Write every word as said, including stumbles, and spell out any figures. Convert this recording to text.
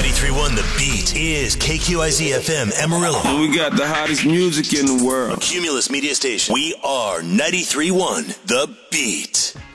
ninety-three point one The Beat is K Q I Z F M Amarillo. We got the hottest music in the world. Cumulus Media Station. We are ninety-three point one The Beat.